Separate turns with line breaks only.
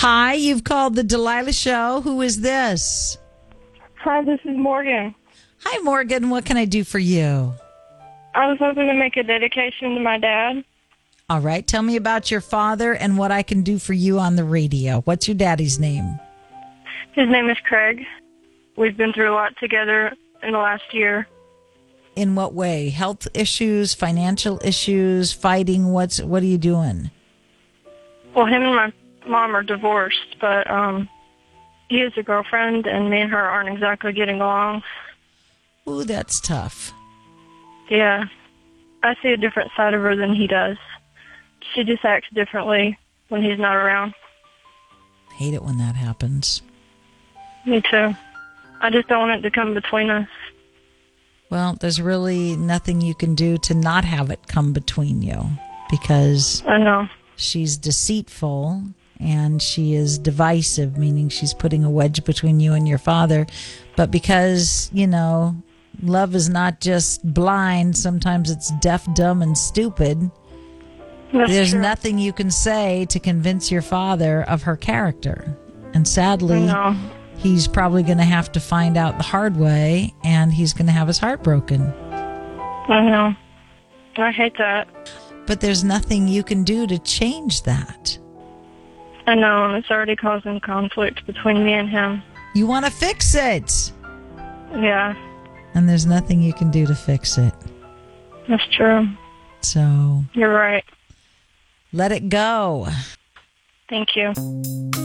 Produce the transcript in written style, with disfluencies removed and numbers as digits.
Hi, you've called the Delilah Show. Who is this?
Hi, this is Morgan.
Hi, Morgan. What can I do for you?
I was hoping to make a dedication to my dad.
All right. Tell me about your father and what I can do for you on the radio. What's your daddy's name?
His name is Craig. We've been through a lot together in the last year.
In what way? Health issues, financial issues, fighting? What are you doing?
Well, him and my mom are divorced, but he has a girlfriend, and me and her aren't exactly getting along.
Ooh, that's tough.
Yeah. I see a different side of her than he does. She just acts differently when he's not around.
Hate it when that happens.
Me too. I just don't want it to come between us.
Well, there's really nothing you can do to not have it come between you because
I know.
She's deceitful and she is divisive, meaning she's putting a wedge between you and your father. But because, love is not just blind, sometimes it's deaf, dumb, and stupid. There's nothing you can say to convince your father of her character. And sadly, he's probably going to have to find out the hard way, and he's going to have his heart broken.
I know. I hate that.
But there's nothing you can do to change that.
I know, and it's already causing conflict between me and him.
You want to fix it.
Yeah.
And there's nothing you can do to fix it.
That's true.
So.
You're right.
Let it go.
Thank you.